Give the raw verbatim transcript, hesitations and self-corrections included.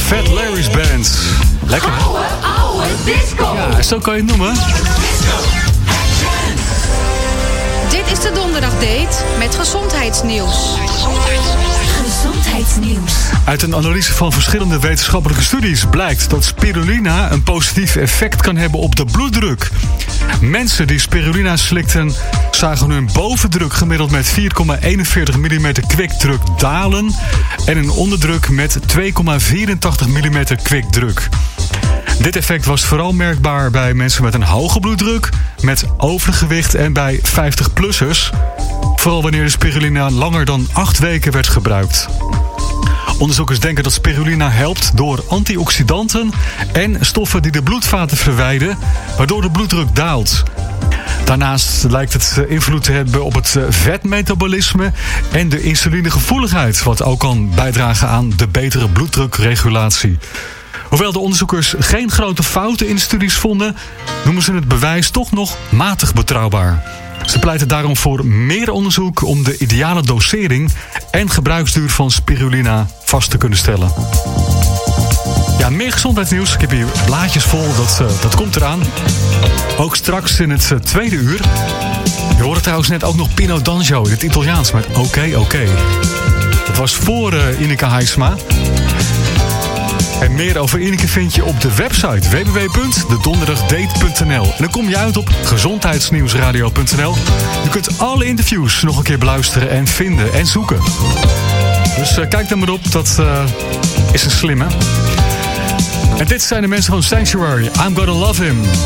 Fat Larry's Band. Lekker, hè? Oude, oude disco. Ja, zo kan je het noemen. Dit is de Donderdagdate met gezondheidsnieuws. Gezondheidsnieuws. Uit een analyse van verschillende wetenschappelijke studies blijkt dat spirulina een positief effect kan hebben op de bloeddruk. Mensen die spirulina slikten zagen hun bovendruk gemiddeld met vier komma eenenveertig millimeter kwikdruk dalen en een onderdruk met twee komma vierentachtig millimeter kwikdruk. Dit effect was vooral merkbaar bij mensen met een hoge bloeddruk, met overgewicht en bij vijftig-plussers. Vooral wanneer de spirulina langer dan acht weken werd gebruikt. Onderzoekers denken dat spirulina helpt door antioxidanten en stoffen die de bloedvaten verwijden, waardoor de bloeddruk daalt. Daarnaast lijkt het invloed te hebben op het vetmetabolisme en de insulinegevoeligheid, wat ook kan bijdragen aan de betere bloeddrukregulatie. Hoewel de onderzoekers geen grote fouten in de studies vonden, noemen ze het bewijs toch nog matig betrouwbaar. Ze pleiten daarom voor meer onderzoek om de ideale dosering en gebruiksduur van spirulina vast te kunnen stellen. Ja, meer gezondheidsnieuws. Ik heb hier blaadjes vol, dat, uh, dat komt eraan. Ook straks in het uh, tweede uur. Je hoorde trouwens net ook nog Pino D'Angio in het Italiaans met Oké, okay, oké. Okay. Dat was voor uh, Ineke Heisma. En meer over Ineke vind je op de website w w w punt de donderdagdate punt n l. En dan kom je uit op gezondheidsnieuwsradio punt n l. Je kunt alle interviews nog een keer beluisteren en vinden en zoeken. Dus uh, kijk daar maar op, dat uh, is een slimme. En dit zijn de mensen van Sanctuary. I'm Gonna Love Him.